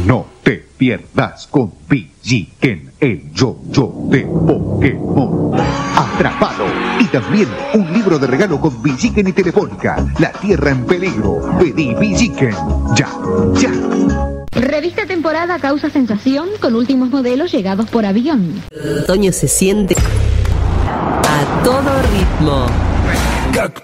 No te pierdas con Villiquen, el yo-yo de Pokémon. Atrapado. Y también un libro de regalo con Villiquen y Telefónica. La Tierra en peligro. Pedí Villiquen. Ya. Revista temporada causa sensación con últimos modelos llegados por avión. Otoño se siente a todo ritmo.